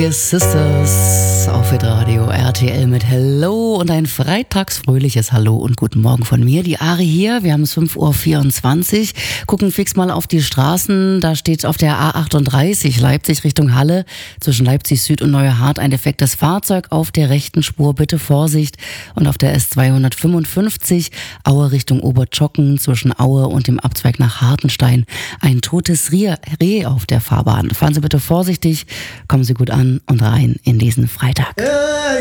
Sisters auf Radio RTL mit Hello und ein freitagsfröhliches Hallo und guten Morgen von mir, die Ari hier. Wir haben es 5:24 Uhr, gucken fix mal auf die Straßen. Da steht auf der A38 Leipzig Richtung Halle zwischen Leipzig Süd und Neuehardt ein defektes Fahrzeug auf der rechten Spur. Bitte Vorsicht. Und auf der S255 Aue Richtung Obertschocken zwischen Aue und dem Abzweig nach Hartenstein ein totes Reh auf der Fahrbahn. Fahren Sie bitte vorsichtig, kommen Sie gut an und rein in diesen Freitag.